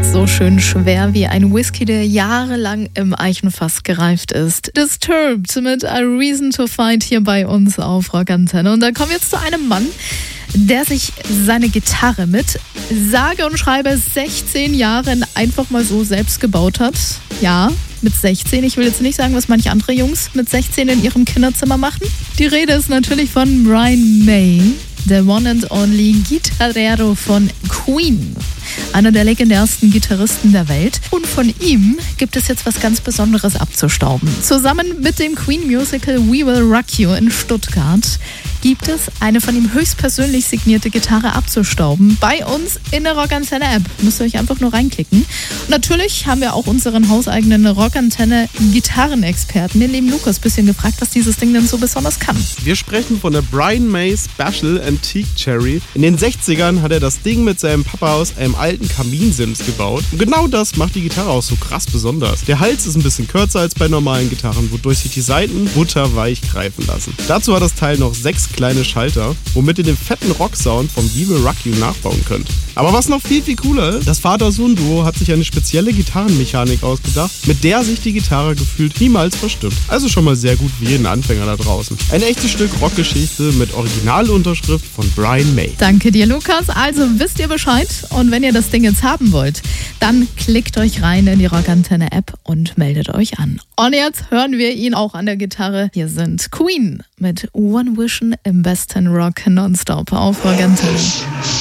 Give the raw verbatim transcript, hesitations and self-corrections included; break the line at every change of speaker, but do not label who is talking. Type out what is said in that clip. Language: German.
so schön schwer wie ein Whisky, der jahrelang im Eichenfass gereift ist. Disturbed mit A Reason to Fight hier bei uns auf Rockantenne. Und dann kommen wir jetzt zu einem Mann, der sich seine Gitarre mit sage und schreibe sechzehn Jahren einfach mal so selbst gebaut hat. Ja, mit sechzehn. Ich will jetzt nicht sagen, was manche andere Jungs mit sechzehn in ihrem Kinderzimmer machen. Die Rede ist natürlich von Brian May, der One and Only Gitarrero von Queen. Einer der legendärsten Gitarristen der Welt. Und von ihm gibt es jetzt was ganz Besonderes abzustauben. Zusammen mit dem Queen-Musical We Will Rock You in Stuttgart gibt es eine von ihm höchstpersönlich signierte Gitarre abzustauben. Bei uns in der Rockantenne-App. Müsst ihr euch einfach nur reinklicken. Und natürlich haben wir auch unseren hauseigenen Rockantenne-Gitarrenexperten, den lieben Lukas, ein bisschen gefragt, was dieses Ding denn so besonders kann.
Wir sprechen von der Brian May Special Antique Cherry. In den sechzigern hat er das Ding mit seinem Papa aus einem alten Kaminsims gebaut. Und genau das macht die Gitarre auch so krass besonders. Der Hals ist ein bisschen kürzer als bei normalen Gitarren, wodurch sich die Saiten butterweich greifen lassen. Dazu hat das Teil noch sechs kleine Schalter, womit ihr den fetten Rock-Sound vom We Will Rock You nachbauen könnt. Aber was noch viel, viel cooler ist, das Vater-Sohn-Duo hat sich eine spezielle Gitarrenmechanik ausgedacht, mit der sich die Gitarre gefühlt niemals verstimmt. Also schon mal sehr gut für jeden Anfänger da draußen. Ein echtes Stück Rockgeschichte mit Originalunterschrift von Brian May.
Danke dir, Lukas. Also wisst ihr Bescheid? Und wenn ihr das Ding jetzt haben wollt, dann klickt euch rein in die Rockantenne-App und meldet euch an. Und jetzt hören wir ihn auch an der Gitarre. Hier sind Queen mit One Vision im besten Rock nonstop auf Rockantenne.